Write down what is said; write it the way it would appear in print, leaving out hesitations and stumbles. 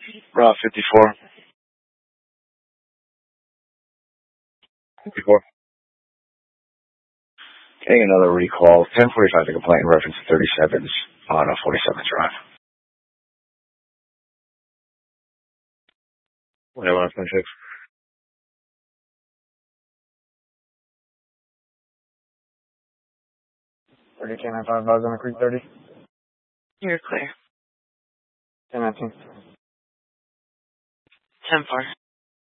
Route 54. 54. Getting another recall. 1045, the complaint in reference to 37s on a 47th Drive. Whatever, 26. 30, 10, 9, 5, on the Creek 30. You're clear. 10, 19. 10-4.